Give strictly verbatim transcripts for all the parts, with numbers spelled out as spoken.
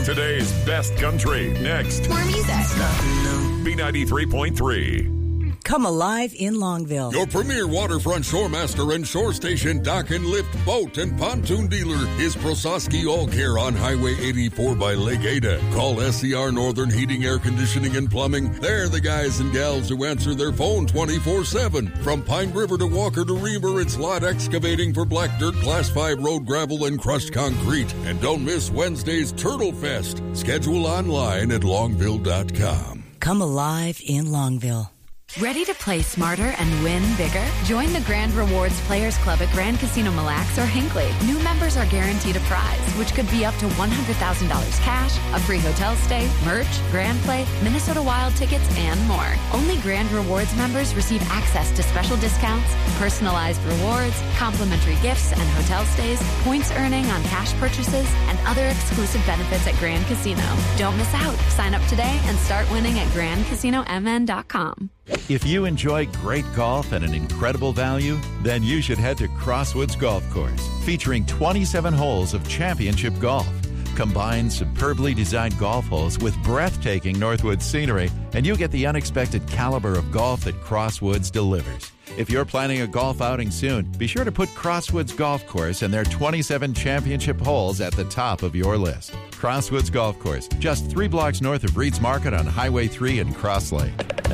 Today's best country. Next. More music. B ninety-three point three. Come alive in Longville. Your premier waterfront shoremaster and shore station dock and lift boat and pontoon dealer is Prososki All Care on Highway eighty-four by Lake Ada. Call S C R Northern Heating, Air Conditioning, and Plumbing. They're the guys and gals who answer their phone twenty-four seven. From Pine River to Walker to Reber, it's Lot Excavating for black dirt, class five road gravel, and crushed concrete. And don't miss Wednesday's Turtle Fest. Schedule online at longville dot com. Come alive in Longville. Ready to play smarter and win bigger? Join the Grand Rewards Players Club at Grand Casino Mille Lacs or Hinckley. New members are guaranteed a prize, which could be up to one hundred thousand dollars cash, a free hotel stay, merch, Grand Play, Minnesota Wild tickets, and more. Only Grand Rewards members receive access to special discounts, personalized rewards, complimentary gifts and hotel stays, points earning on cash purchases, and other exclusive benefits at Grand Casino. Don't miss out. Sign up today and start winning at grand casino m n dot com. If you enjoy great golf at an incredible value, then you should head to Crosswoods Golf Course, featuring twenty-seven holes of championship golf. Combine superbly designed golf holes with breathtaking Northwoods scenery, and you get the unexpected caliber of golf that Crosswoods delivers. If you're planning a golf outing soon, be sure to put Crosswoods Golf Course and their twenty-seven championship holes at the top of your list. Crosswoods Golf Course, just three blocks north of Reed's Market on Highway three in Cross Lake.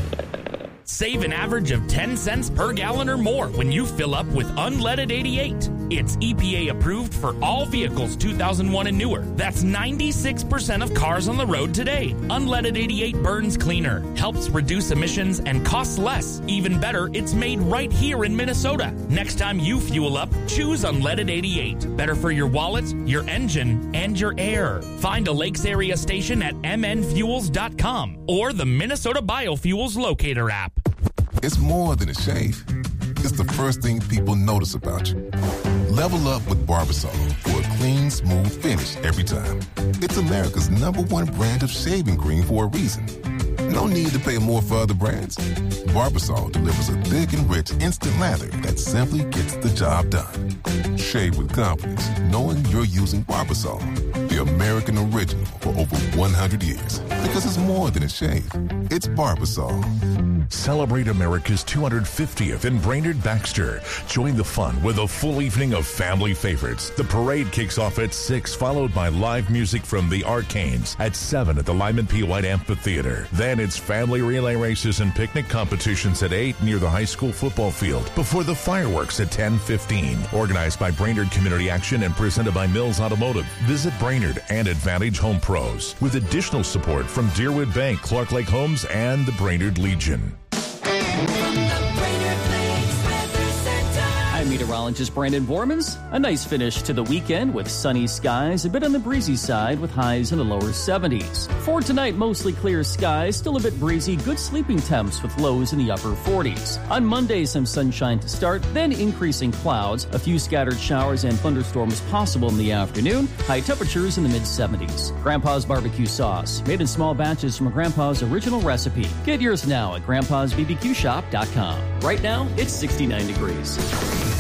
Save an average of ten cents per gallon or more when you fill up with Unleaded eighty-eight. It's E P A approved for all vehicles two thousand one and newer. That's ninety-six percent of cars on the road today. Unleaded eighty-eight burns cleaner, helps reduce emissions, and costs less. Even better, it's made right here in Minnesota. Next time you fuel up, choose Unleaded eighty-eight. Better for your wallet, your engine, and your air. Find a Lakes area station at m n fuels dot com or the Minnesota Biofuels Locator app. It's more than a shave. It's the first thing people notice about you. Level up with Barbasol for a clean, smooth finish every time. It's America's number one brand of shaving cream for a reason. No need to pay more for other brands. Barbasol delivers a thick and rich instant lather that simply gets the job done. Shave with confidence, knowing you're using Barbasol, the American original for over one hundred years. Because it's more than a shave. It's Barbasol. Celebrate America's two hundred fiftieth in Brainerd Baxter. Join the fun with a full evening of family favorites. The parade kicks off at six, followed by live music from the Arcanes at seven at the Lyman P. White Amphitheater. Then it's family relay races and picnic competitions at eight near the high school football field before the fireworks at ten fifteen. Organized by Brainerd Community Action and presented by Mills Automotive. Visit Brainerd and Advantage Home Pros with additional support from Deerwood Bank, Clark Lake Homes, and the Brainerd Legion. I'm meteorologist Brandon Bormans. A nice finish to the weekend with sunny skies, a bit on the breezy side with highs in the lower seventies. For tonight, mostly clear skies, still a bit breezy, good sleeping temps with lows in the upper forties. On Monday, some sunshine to start, then increasing clouds, a few scattered showers and thunderstorms possible in the afternoon, high temperatures in the mid-seventies. Grandpa's barbecue sauce, made in small batches from Grandpa's original recipe. Get yours now at grandpas b b q shop dot com. Right now, it's sixty-nine degrees.